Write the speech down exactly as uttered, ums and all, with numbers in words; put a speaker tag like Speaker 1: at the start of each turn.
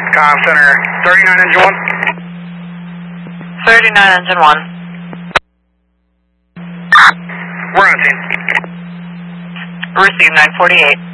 Speaker 1: Com Center, thirty-nine engine one.
Speaker 2: thirty-nine engine one.
Speaker 1: We're on scene.
Speaker 2: Receive nine forty-eight.